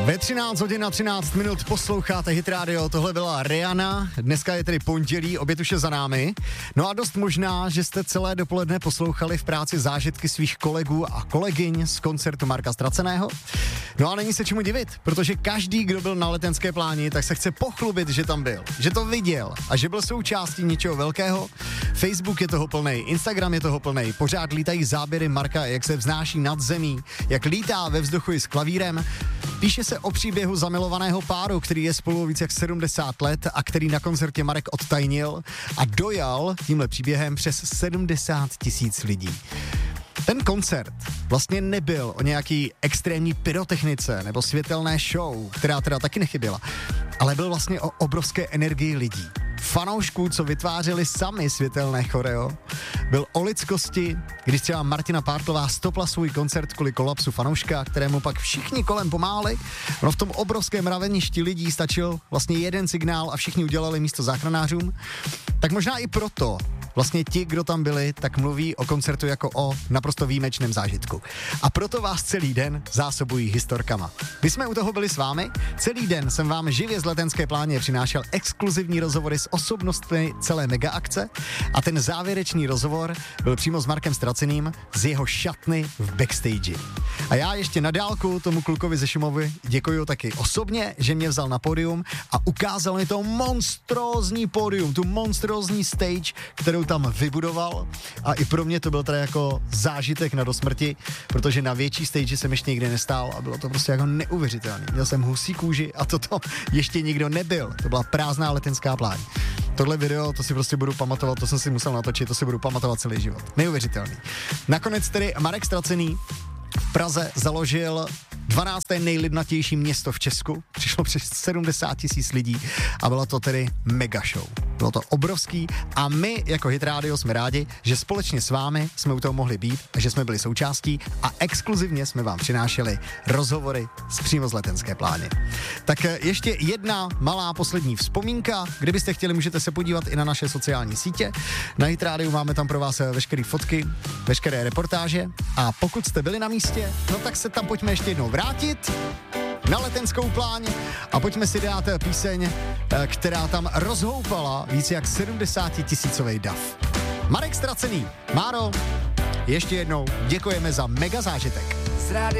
Ve 13 hodin a 13 minut posloucháte Hit Radio, tohle byla Rihanna, dneska je tedy pondělí, oběd už je za námi. No a dost možná, že jste celé dopoledne poslouchali v práci zážitky svých kolegů a kolegyň z koncertu Marka Straceného. No a není se čemu divit, protože každý, kdo byl na Letenské pláni, tak se chce pochlubit, že tam byl, že to viděl a že byl součástí něčeho velkého. Facebook je toho plnej, Instagram je toho plnej, pořád lítají záběry Marka, jak se vznáší nad zemí, jak lítá ve vzduchu i s klavírem. Píše se o příběhu zamilovaného páru, který je spolu víc jak 70 let a který na koncertě Marek odtajnil a dojal tímhle příběhem přes 70 000 lidí. Ten koncert vlastně nebyl o nějaký extrémní pyrotechnice nebo světelné show, která teda taky nechyběla, ale byl vlastně o obrovské energii lidí. Fanoušků, co vytvářeli sami světelné choreo, byl o lidskosti, když třeba Martina Pártlová stopla svůj koncert kvůli kolapsu fanouška, kterému pak všichni kolem pomáhali. No v tom obrovském mraveništi lidí stačil vlastně jeden signál a všichni udělali místo záchranářům. Tak možná i proto vlastně ti, kdo tam byli, tak mluví o koncertu jako o naprosto výjimečném zážitku. A proto vás celý den zásobují historkama. My jsme u toho byli s vámi, celý den jsem vám živě z Letenské pláně přinášel exkluzivní rozhovory s osobnostmi celé mega akce a ten závěrečný rozhovor byl přímo s Markem Straceným z jeho šatny v backstage. A já ještě na dálku tomu klukovi ze Šumovy děkuju taky osobně, že mě vzal na pódium a ukázal mi to monstrózní pódium, tu monstrózní stage, kterou tam vybudoval a i pro mě to byl teda jako zážitek na dosmrti, protože na větší stage jsem ještě nikdy nestál a bylo to prostě jako neuvěřitelné. Měl jsem husí kůži a toto ještě nikdo nebyl. To byla prázdná Letenská pláň. Tohle video, to si prostě budu pamatovat, to jsem si musel natočit, to si budu pamatovat celý život. Neuvěřitelný. Nakonec tedy Marek Stracený v Praze založil 12. nejlidnatější město v Česku. Přišlo přes 70 000 lidí a bylo to tedy mega show. Bylo to obrovský a my jako Hit Radio jsme rádi, že společně s vámi jsme u toho mohli být a že jsme byli součástí a exkluzivně jsme vám přinášeli rozhovory přímo z Letenské pláně. Tak ještě jedna malá poslední vzpomínka. Kdybyste chtěli, můžete se podívat i na naše sociální sítě. Na Hit Radio máme tam pro vás veškeré fotky, veškeré reportáže a pokud jste byli na místě, no tak se tam pojďme ještě jednou vrátit na Letenskou pláň a pojďme si dát píseň, která tam rozhoupala víc jak 70 000 dav. Marek Stracený, Máro, ještě jednou děkujeme za mega zážitek.